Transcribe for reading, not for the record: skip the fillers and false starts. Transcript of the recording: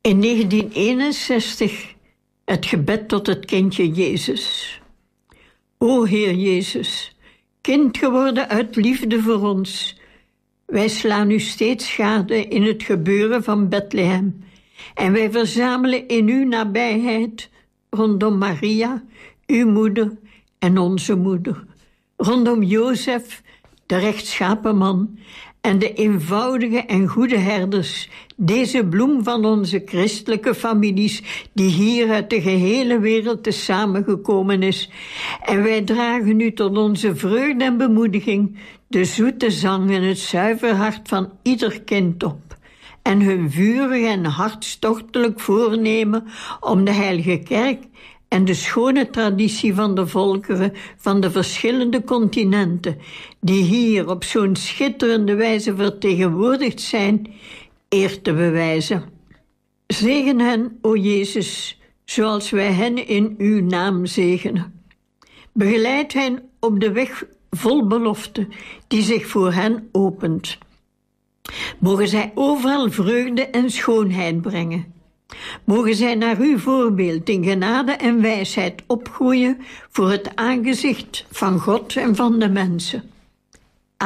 In 1961 het gebed tot het kindje Jezus. O Heer Jezus, kind geworden uit liefde voor ons. Wij slaan u steeds gade in het gebeuren van Bethlehem. En wij verzamelen in uw nabijheid rondom Maria, uw moeder en onze moeder. Rondom Jozef, de rechtschapen man, en de eenvoudige en goede herders, deze bloem van onze christelijke families, die hier uit de gehele wereld tezamen gekomen is. En wij dragen u tot onze vreugde en bemoediging de zoete zang en het zuiver hart van ieder kind op. En hun vurig en hartstochtelijk voornemen om de heilige kerk en de schone traditie van de volkeren van de verschillende continenten, die hier op zo'n schitterende wijze vertegenwoordigd zijn, eer te bewijzen. Zegen hen, o Jezus, zoals wij hen in uw naam zegenen. Begeleid hen op de weg vol belofte die zich voor hen opent. Mogen zij overal vreugde en schoonheid brengen. Mogen zij naar uw voorbeeld in genade en wijsheid opgroeien voor het aangezicht van God en van de mensen.